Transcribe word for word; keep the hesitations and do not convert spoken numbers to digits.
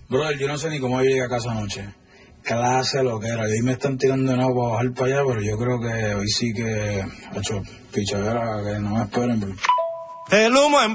Brother, yo no sé ni cómo llegué a casa anoche. Clase lo que era. Y ahí me están tirando de nuevo para bajar para allá, pero yo creo que hoy sí que he hecho pichadera, que no me esperen. Bro. El humo en